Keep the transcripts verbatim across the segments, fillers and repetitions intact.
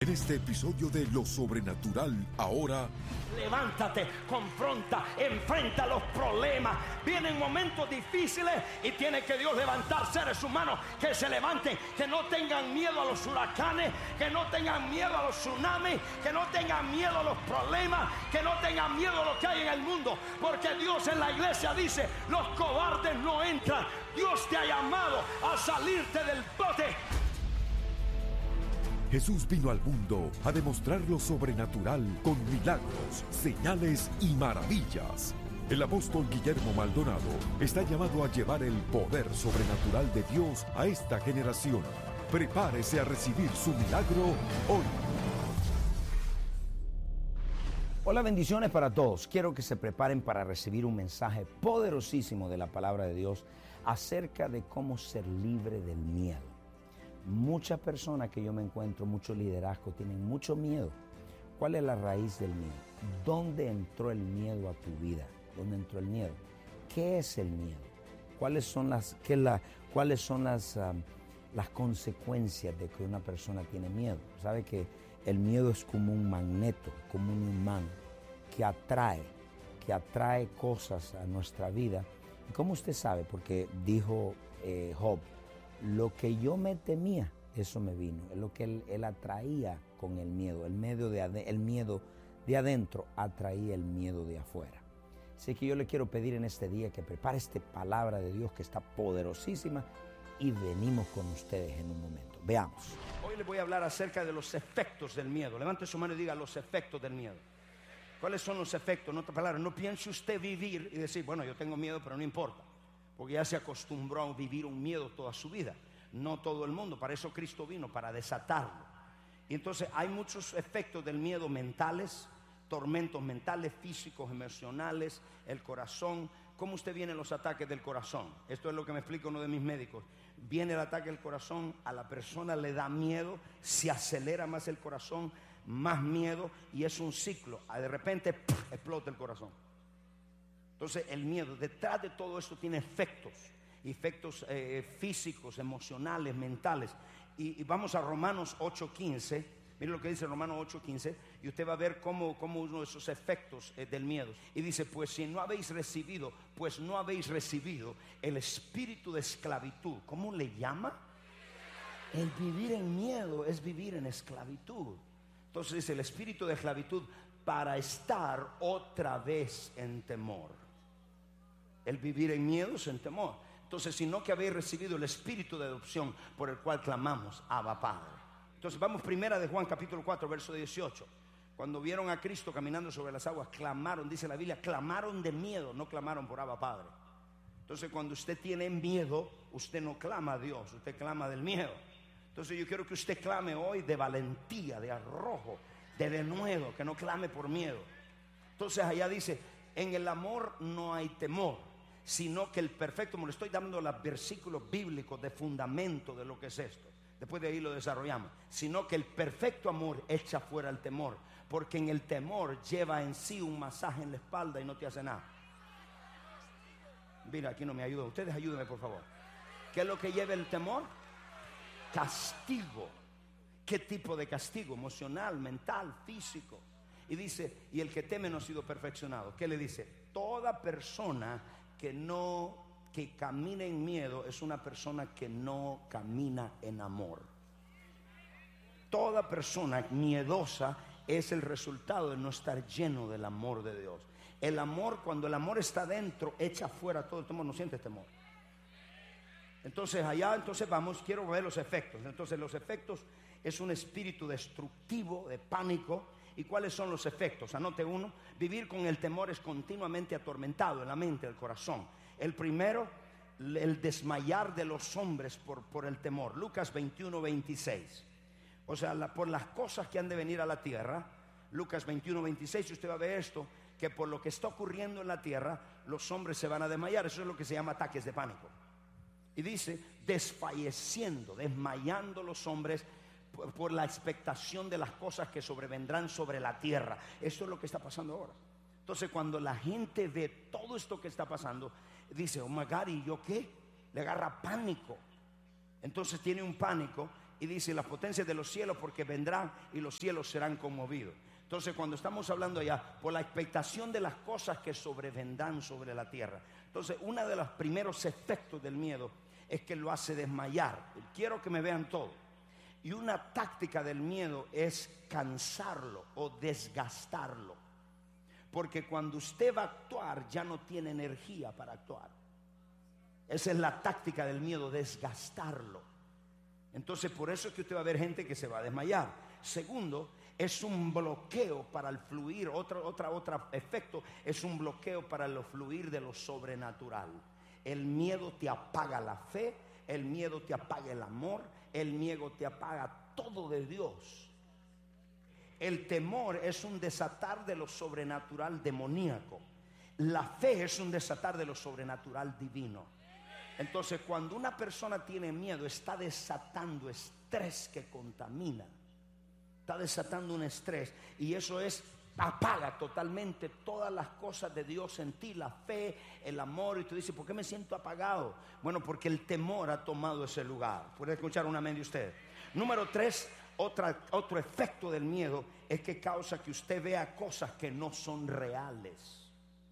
En este episodio de Lo Sobrenatural, ahora... Levántate, confronta, enfrenta los problemas. Vienen momentos difíciles y tiene que Dios levantar seres humanos que se levanten, que no tengan miedo a los huracanes, que no tengan miedo a los tsunamis, que no tengan miedo a los problemas, que no tengan miedo a lo que hay en el mundo. Porque Dios en la iglesia dice, los cobardes no entran. Dios te ha llamado a salirte del bote. Jesús vino al mundo a demostrar lo sobrenatural con milagros, señales y maravillas. El apóstol Guillermo Maldonado está llamado a llevar el poder sobrenatural de Dios a esta generación. Prepárese a recibir su milagro hoy. Hola, bendiciones para todos. Quiero que se preparen para recibir un mensaje poderosísimo de la palabra de Dios acerca de cómo ser libre del miedo. Muchas personas que yo me encuentro, mucho liderazgo, tienen mucho miedo. ¿Cuál es la raíz del miedo? ¿Dónde entró el miedo a tu vida? ¿Dónde entró el miedo? ¿Qué es el miedo? ¿Cuáles son las, qué la, cuáles son las, um, las consecuencias de que una persona tiene miedo? ¿Sabe que el miedo es como un magneto, como un imán que atrae, que atrae cosas a nuestra vida? ¿Y cómo usted sabe? Porque dijo eh, Job, lo que yo me temía, eso me vino. Es lo que él, él atraía con el miedo. El miedo, de ade, el miedo de adentro atraía el miedo de afuera. Así que yo le quiero pedir en este día que prepare esta palabra de Dios que está poderosísima y venimos con ustedes en un momento. Veamos. Hoy les voy a hablar acerca de los efectos del miedo. Levante su mano y diga los efectos del miedo. ¿Cuáles son los efectos? En otras palabras, no piense usted vivir y decir, bueno, yo tengo miedo, pero no importa. Porque ya se acostumbró a vivir un miedo toda su vida. No todo el mundo, para eso Cristo vino, para desatarlo. Y entonces hay muchos efectos del miedo mentales, tormentos mentales, físicos, emocionales, el corazón. ¿Cómo usted viene los ataques del corazón? Esto es lo que me explica uno de mis médicos. Viene el ataque del corazón, a la persona le da miedo, se acelera más el corazón, más miedo, y es un ciclo. De repente ¡puf!, explota el corazón. Entonces el miedo, detrás de todo esto tiene efectos, efectos eh, físicos, emocionales, mentales. Y, y vamos a Romanos ocho quince, mire lo que dice Romanos ocho quince, y usted va a ver cómo, cómo uno de esos efectos eh, del miedo. Y dice, pues si no habéis recibido, pues no habéis recibido el espíritu de esclavitud. ¿Cómo le llama? El vivir en miedo es vivir en esclavitud. Entonces dice el espíritu de esclavitud para estar otra vez en temor. El vivir en miedo es en temor. Entonces, sino que habéis recibido el espíritu de adopción por el cual clamamos, Abba Padre. Entonces vamos primera de Juan capítulo cuatro, verso dieciocho. Cuando vieron a Cristo caminando sobre las aguas, clamaron, dice la Biblia, clamaron de miedo, no clamaron por Abba Padre. Entonces cuando usted tiene miedo, usted no clama a Dios, usted clama del miedo. Entonces yo quiero que usted clame hoy de valentía, de arrojo, de denuedo, que no clame por miedo. Entonces allá dice, en el amor no hay temor, sino que el perfecto amor. Le estoy dando los versículos bíblicos de fundamento de lo que es esto. Después de ahí lo desarrollamos. Sino que el perfecto amor echa fuera el temor, porque en el temor lleva en sí un masaje en la espalda y no te hace nada. Mira, aquí no me ayuda. Ustedes ayúdenme, por favor. ¿Qué es lo que lleva el temor? Castigo. ¿Qué tipo de castigo? Emocional, mental, físico. Y dice, y el que teme no ha sido perfeccionado. ¿Qué le dice? Toda persona que no, que camina en miedo es una persona que no camina en amor. Toda persona miedosa es el resultado de no estar lleno del amor de Dios. El amor, cuando el amor está dentro, echa fuera todo el temor, no sientes temor. Entonces allá, entonces vamos, quiero ver los efectos. Entonces los efectos es un espíritu destructivo, de pánico. ¿Y cuáles son los efectos? Anote uno. Vivir con el temor es continuamente atormentado en la mente, el corazón. El primero, el desmayar de los hombres por, por el temor. Lucas veintiuno, veintiséis. O sea, la, por las cosas que han de venir a la tierra. Lucas veintiuno, veintiséis, usted va a ver esto, que por lo que está ocurriendo en la tierra, los hombres se van a desmayar. Eso es lo que se llama ataques de pánico. Y dice, desfalleciendo, desmayando los hombres por, por la expectación de las cosas que sobrevendrán sobre la tierra. Eso es lo que está pasando ahora. Entonces cuando la gente ve todo esto que está pasando, dice, oh my God, ¿y yo qué? Le agarra pánico. Entonces tiene un pánico y dice las potencias de los cielos, porque vendrán y los cielos serán conmovidos. Entonces, cuando estamos hablando allá, por la expectación de las cosas que sobrevendrán sobre la tierra. Entonces, uno de los primeros efectos del miedo es que lo hace desmayar. Quiero que me vean todo. Y una táctica del miedo es cansarlo o desgastarlo. Porque cuando usted va a actuar, ya no tiene energía para actuar. Esa es la táctica del miedo, desgastarlo. Entonces, por eso es que usted va a ver gente que se va a desmayar. Segundo, es un bloqueo para el fluir. Otro, otra, otro efecto es un bloqueo para el fluir de lo sobrenatural. El miedo te apaga la fe, el miedo te apaga el amor, el miedo te apaga todo de Dios. El temor es un desatar de lo sobrenatural demoníaco. La fe es un desatar de lo sobrenatural divino. Entonces, cuando una persona tiene miedo, está desatando estrés que contamina. Está desatando un estrés, y eso es, apaga totalmente todas las cosas de Dios en ti, la fe, el amor. Y tú dices, ¿por qué me siento apagado? Bueno, porque el temor ha tomado ese lugar. ¿Puede escuchar un amén de ustedes? Número tres, otra, otro efecto del miedo es que causa que usted vea cosas que no son reales.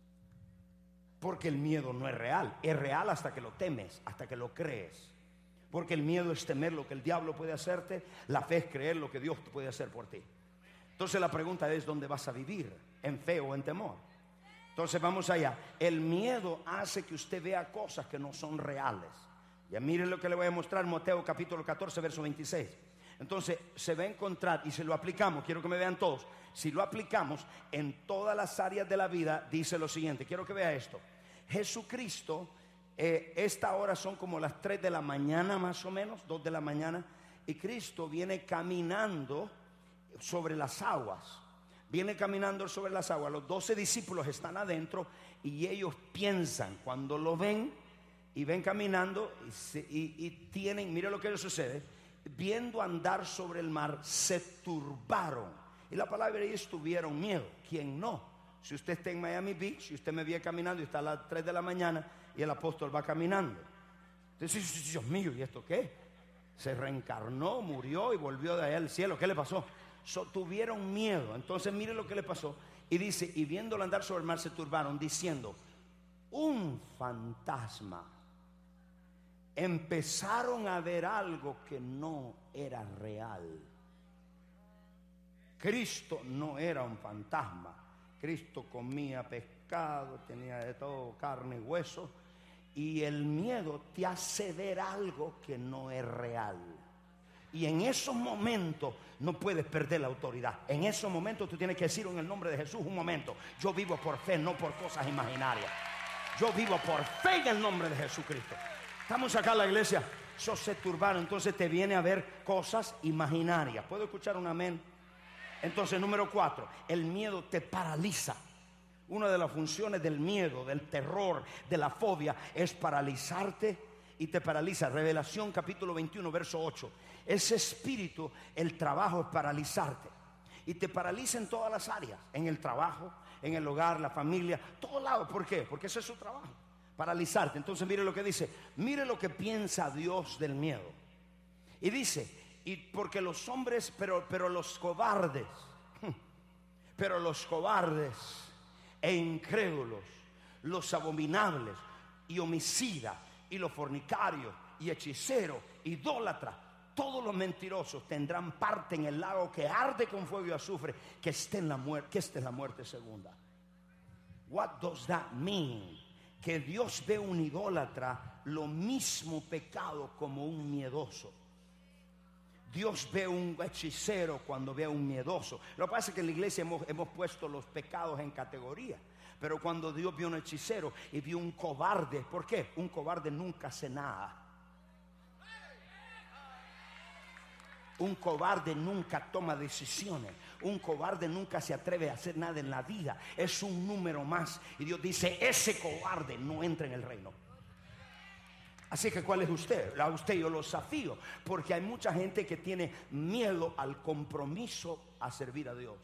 Porque el miedo no es real. Es real hasta que lo temes, hasta que lo crees. Porque el miedo es temer lo que el diablo puede hacerte. La fe es creer lo que Dios puede hacer por ti. Entonces la pregunta es, ¿dónde vas a vivir? ¿En fe o en temor? Entonces vamos allá. El miedo hace que usted vea cosas que no son reales. Ya miren lo que le voy a mostrar, Mateo capítulo catorce, verso veintiséis. Entonces se va a encontrar, y si lo aplicamos, quiero que me vean todos, si lo aplicamos en todas las áreas de la vida, dice lo siguiente. Quiero que vea esto. Jesucristo, eh, esta hora son como las tres de la mañana más o menos, dos de la mañana, y Cristo viene caminando sobre las aguas. Viene caminando sobre las aguas. Los doce discípulos están adentro, y ellos piensan, cuando lo ven y ven caminando y, se, y, y tienen, mire lo que les sucede, viendo andar sobre el mar, se turbaron. Y la palabra es, tuvieron miedo. ¿Quién no? Si usted está en Miami Beach, si usted me ve caminando y está a las tres de la mañana y el apóstol va caminando, entonces, Dios mío, ¿y esto qué? Se reencarnó, murió y volvió de allá al cielo. ¿Qué le pasó? So, tuvieron miedo. Entonces mire lo que le pasó. Y dice, y viéndolo andar sobre el mar se turbaron, diciendo, un fantasma. Empezaron a ver algo que no era real. Cristo no era un fantasma. Cristo comía pescado, tenía de todo, carne y hueso. Y el miedo te hace ver algo que no es real. Y en esos momentos no puedes perder la autoridad. En esos momentos tú tienes que decir en el nombre de Jesús, un momento, yo vivo por fe, no por cosas imaginarias. Yo vivo por fe en el nombre de Jesucristo. Estamos acá en la iglesia, eso se turbaron. Entonces te viene a ver cosas imaginarias. ¿Puedo escuchar un amén? Entonces, número cuatro, el miedo te paraliza. Una de las funciones del miedo, del terror, de la fobia, es paralizarte y te paraliza. Revelación capítulo veintiuno, verso ocho. Ese espíritu, el trabajo es paralizarte. Y te paraliza en todas las áreas. En el trabajo, en el hogar, la familia, todos lados. ¿Por qué? Porque ese es su trabajo, paralizarte. Entonces mire lo que dice. Mire lo que piensa Dios del miedo. Y dice, y porque los hombres, pero, pero los cobardes, pero los cobardes e incrédulos, los abominables y homicidas, y los fornicarios y hechiceros, idólatras, todos los mentirosos tendrán parte en el lago que arde con fuego y azufre, que esté en la muerte, que esté en la muerte segunda. What does that mean? Que Dios ve un idólatra lo mismo pecado como un miedoso. Dios ve un hechicero cuando ve a un miedoso. Lo que pasa es que en la iglesia hemos, hemos puesto los pecados en categoría. Pero cuando Dios vio un hechicero y vio un cobarde, ¿por qué? Un cobarde nunca hace nada. Un cobarde nunca toma decisiones. Un cobarde nunca se atreve a hacer nada en la vida. Es un número más. Y Dios dice, ese cobarde no entra en el reino. Así que ¿cuál es usted? A usted yo lo desafío, porque hay mucha gente que tiene miedo al compromiso a servir a Dios.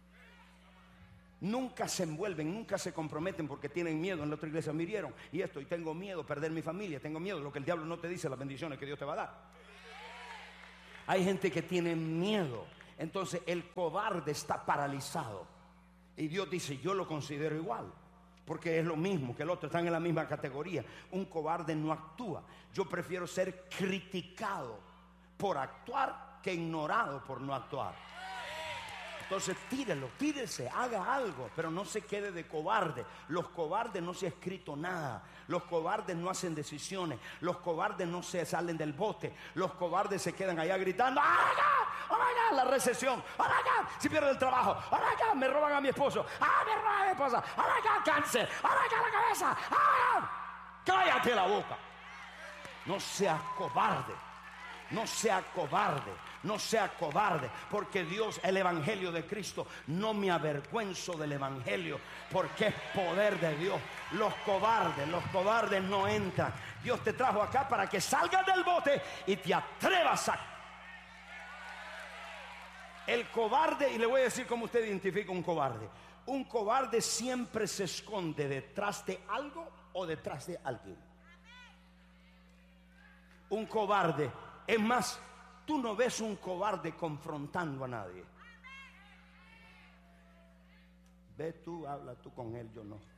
Nunca se envuelven, nunca se comprometen porque tienen miedo. En la otra iglesia me hirieron y esto, y tengo miedo a perder mi familia, tengo miedo de lo que el diablo no te dice, las bendiciones que Dios te va a dar. Hay gente que tiene miedo. Entonces el cobarde está paralizado. Y Dios dice, yo lo considero igual, porque es lo mismo que el otro, están en la misma categoría. Un cobarde no actúa. Yo prefiero ser criticado por actuar que ignorado por no actuar. Entonces tírelo, tírese, haga algo, pero no se quede de cobarde. Los cobardes no se ha escrito nada. Los cobardes no hacen decisiones. Los cobardes no se salen del bote. Los cobardes se quedan allá gritando, ¡oh my God! ¡Oh my God! La recesión, ¡oh my God! Si pierdo el trabajo, ¡oh my God! Me roban a mi esposo, ¡ah! Me roban a mi esposa, ¡oh my God! Cáncer, ¡oh my God! La cabeza, ¡oh my God! Cállate la boca. No seas cobarde. No sea cobarde, no sea cobarde, porque Dios, el evangelio de Cristo, no me avergüenzo del evangelio, porque es poder de Dios. Los cobardes, los cobardes no entran. Dios te trajo acá para que salgas del bote y te atrevas a... El cobarde, y le voy a decir cómo usted identifica un cobarde. Un cobarde siempre se esconde detrás de algo o detrás de alguien. Un cobarde, es más, tú no ves un cobarde confrontando a nadie. Ve tú, habla tú con él, yo no.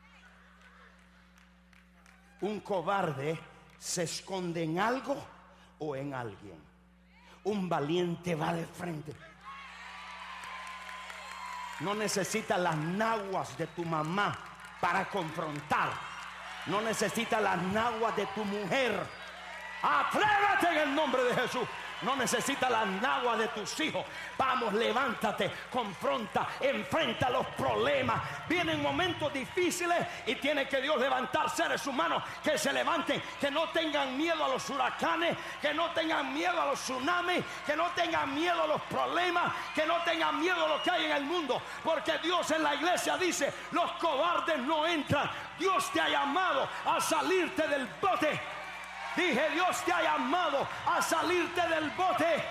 Un cobarde se esconde en algo o en alguien. Un valiente va de frente. No necesita las naguas de tu mamá para confrontar. No necesita las naguas de tu mujer. Atrévete en el nombre de Jesús. No necesitas las naguas de tus hijos. Vamos, levántate, confronta, enfrenta los problemas. Vienen momentos difíciles y tiene que Dios levantar seres humanos que se levanten, que no tengan miedo a los huracanes, que no tengan miedo a los tsunamis, que no tengan miedo a los problemas, que no tengan miedo a lo que hay en el mundo, porque Dios en la iglesia dice, los cobardes no entran. Dios te ha llamado a salirte del bote. Dije, Dios te ha llamado a salirte del bote.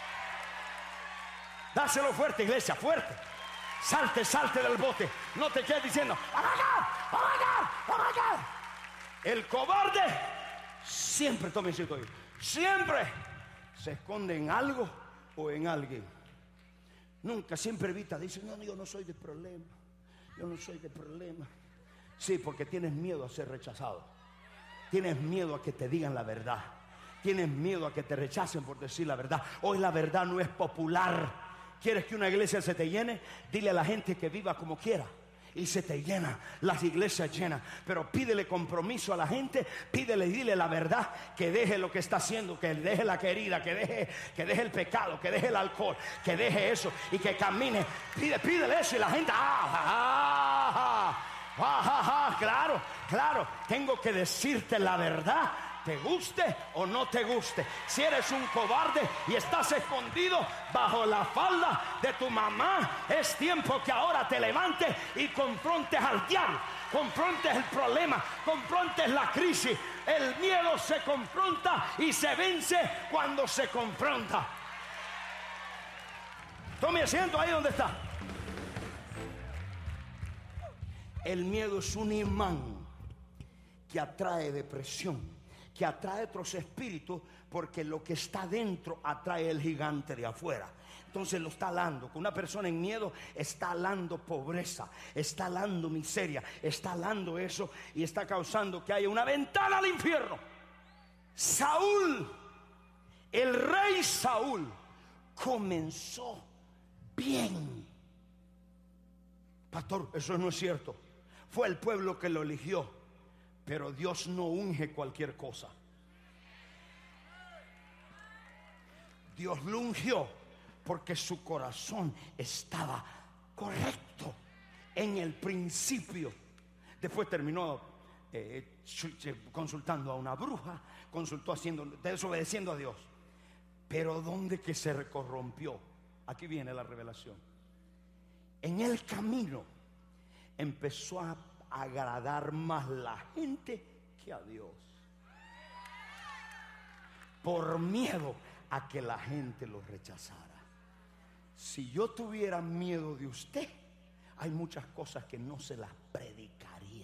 Dáselo fuerte, iglesia, fuerte. Salte, salte del bote. No te quedes diciendo, oh my God, oh my God, oh my God. El cobarde siempre, tome esto, siempre se esconde en algo o en alguien. Nunca, siempre evita. Dice, no, yo no soy de problema. Yo no soy de problema. Sí, porque tienes miedo a ser rechazado. Tienes miedo a que te digan la verdad. Tienes miedo a que te rechacen por decir la verdad. Hoy la verdad no es popular. ¿Quieres que una iglesia se te llene? Dile a la gente que viva como quiera y se te llena, las iglesias llenas. Pero pídele compromiso a la gente. Pídele y dile la verdad, que deje lo que está haciendo, que deje la querida, que deje, que deje el pecado, que deje el alcohol, que deje eso y que camine. Pide, pídele eso y la gente ah, ah, ah, Ah, ah, ah, claro, claro, tengo que decirte la verdad, te guste o no te guste. Si eres un cobarde y estás escondido bajo la falda de tu mamá, es tiempo que ahora te levantes y confrontes al diablo, confrontes el problema, confrontes la crisis. El miedo se confronta y se vence cuando se confronta. Tome asiento ahí donde está. El miedo es un imán que atrae depresión, que atrae otros espíritus, porque lo que está dentro atrae el gigante de afuera. Entonces lo está alando. Con una persona en miedo está alando pobreza, está alando miseria, está alando eso y está causando que haya una ventana al infierno. Saúl, el rey Saúl, comenzó bien. Pastor, eso no es cierto. Fue el pueblo que lo eligió, pero Dios no unge cualquier cosa. Dios lo ungió porque su corazón estaba correcto en el principio. Después terminó eh, consultando a una bruja, consultó haciendo, desobedeciendo a Dios. Pero ¿dónde que se corrompió? Aquí viene la revelación. En el camino empezó a agradar más la gente que a Dios, por miedo a que la gente lo rechazara. Si yo tuviera miedo de usted, hay muchas cosas que no se las predicaría.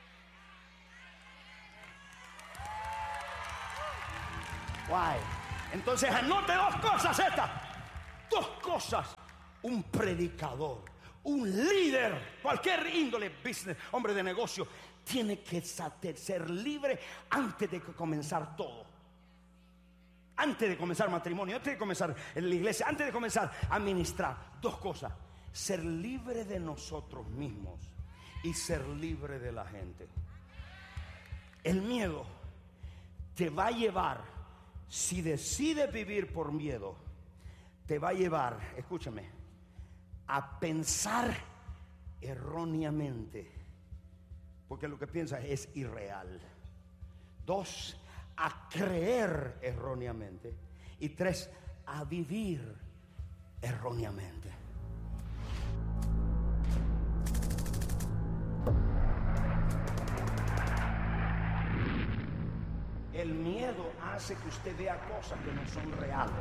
Why? Entonces anote dos cosas estas. Dos cosas. Un predicador, un líder, cualquier índole, business, hombre de negocio, tiene que ser libre antes de comenzar todo. Antes de comenzar matrimonio, antes de comenzar en la iglesia, antes de comenzar a ministrar. Dos cosas. Ser libre de nosotros mismos y ser libre de la gente. El miedo te va a llevar, si decides vivir por miedo, te va a llevar, escúchame, a pensar erróneamente, porque lo que piensas es irreal. Dos, a creer erróneamente. Y tres, a vivir erróneamente. El miedo hace que usted vea cosas que no son reales.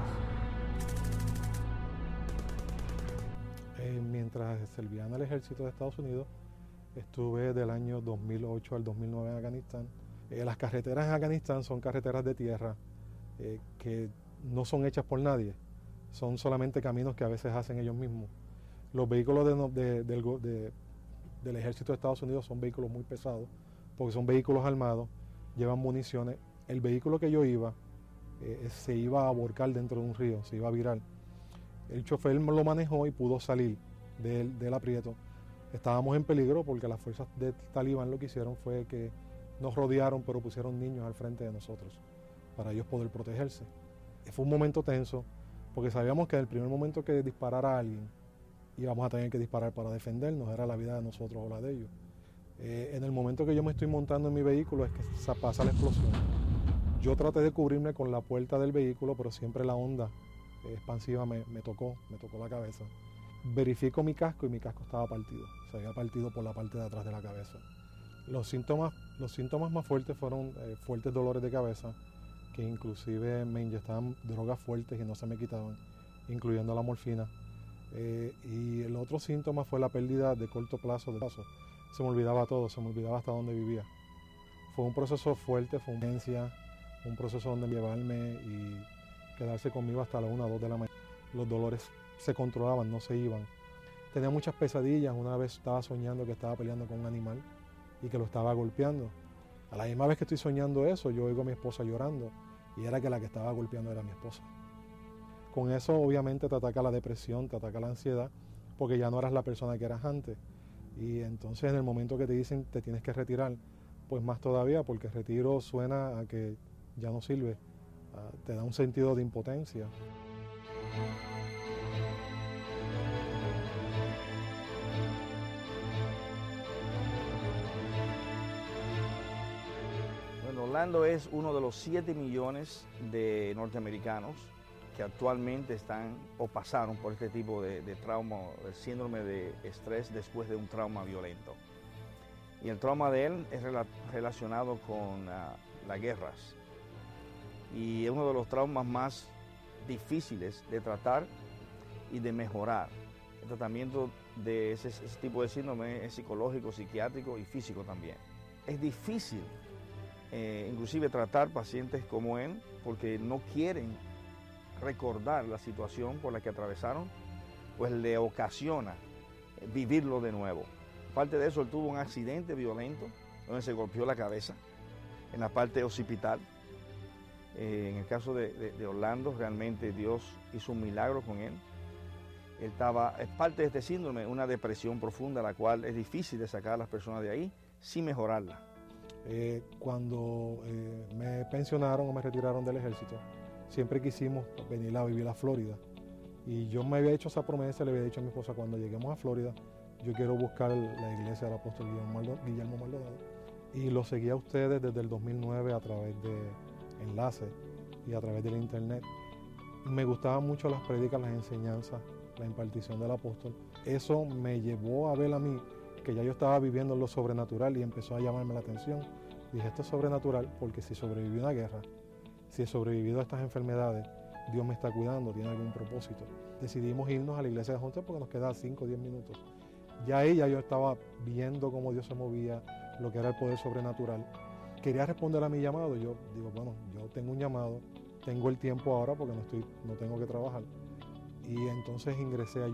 Eh, mientras servía en el ejército de Estados Unidos, estuve del año dos mil ocho al dos mil nueve en Afganistán. Eh, las carreteras en Afganistán son carreteras de tierra eh, que no son hechas por nadie, son solamente caminos que a veces hacen ellos mismos. Los vehículos de, de, del, de, del ejército de Estados Unidos son vehículos muy pesados, porque son vehículos armados, llevan municiones. El vehículo que yo iba eh, se iba a volcar dentro de un río, se iba a virar. El chofer lo manejó y pudo salir del, del aprieto. Estábamos en peligro porque las fuerzas de Talibán lo que hicieron fue que nos rodearon, pero pusieron niños al frente de nosotros para ellos poder protegerse. Fue un momento tenso porque sabíamos que en el primer momento que disparara a alguien íbamos a tener que disparar para defendernos, era la vida de nosotros o la de ellos. Eh, en el momento que yo me estoy montando en mi vehículo es que pasa la explosión. Yo traté de cubrirme con la puerta del vehículo, pero siempre la onda expansiva me, me tocó, me tocó la cabeza. Verifico mi casco y mi casco estaba partido, se había partido por la parte de atrás de la cabeza. Los síntomas, los síntomas más fuertes fueron eh, fuertes dolores de cabeza, que inclusive me inyectaban drogas fuertes y no se me quitaban, incluyendo la morfina. Eh, y el otro síntoma fue la pérdida de corto plazo de paso. Se me olvidaba todo, se me olvidaba hasta dónde vivía. Fue un proceso fuerte, fue una urgencia, un proceso donde llevarme y quedarse conmigo hasta las una o dos de la mañana. Los dolores se controlaban, no se iban. Tenía muchas pesadillas. Una vez estaba soñando que estaba peleando con un animal y que lo estaba golpeando. A la misma vez que estoy soñando eso, yo oigo a mi esposa llorando y era que la que estaba golpeando era mi esposa. Con eso obviamente te ataca la depresión, te ataca la ansiedad, porque ya no eras la persona que eras antes. Y entonces en el momento que te dicen te tienes que retirar, pues más todavía, porque el retiro suena a que ya no sirve, uh, te da un sentido de impotencia. Bueno, Orlando es uno de los siete millones de norteamericanos que actualmente están o pasaron por este tipo de, de trauma, el síndrome de estrés después de un trauma violento. Y el trauma de él es rela relacionado con uh, las guerras. Y es uno de los traumas más difíciles de tratar y de mejorar. El tratamiento de ese, ese tipo de síndrome es psicológico, psiquiátrico y físico también. Es difícil, eh, inclusive tratar pacientes como él, porque no quieren recordar la situación por la que atravesaron, pues le ocasiona vivirlo de nuevo. Aparte de eso, él tuvo un accidente violento donde se golpeó la cabeza en la parte occipital. Eh, en el caso de, de, de Orlando, realmente Dios hizo un milagro con él. Él estaba, es parte de este síndrome, una depresión profunda, la cual es difícil de sacar a las personas de ahí sin mejorarla. Eh, cuando eh, me pensionaron o me retiraron del ejército, siempre quisimos venir a vivir a Florida. Y yo me había hecho esa promesa, le había dicho a mi esposa, cuando lleguemos a Florida, yo quiero buscar la iglesia del apóstol Guillermo Maldonado. Y lo seguí a ustedes desde el dos mil nueve a través de enlaces y a través del internet. Me gustaban mucho las prédicas, las enseñanzas, la impartición del apóstol. Eso me llevó a ver a mí que ya yo estaba viviendo lo sobrenatural y empezó a llamarme la atención. Dije, esto es sobrenatural porque si sobreviví a una guerra, si he sobrevivido a estas enfermedades, Dios me está cuidando, tiene algún propósito. Decidimos irnos a la iglesia de Hunter porque nos quedaba cinco o diez minutos. Ya ahí ya yo estaba viendo cómo Dios se movía, lo que era el poder sobrenatural. Quería responder a mi llamado. Yo digo, bueno, yo tengo un llamado, tengo el tiempo ahora porque no, estoy, no tengo que trabajar. Y entonces ingresé a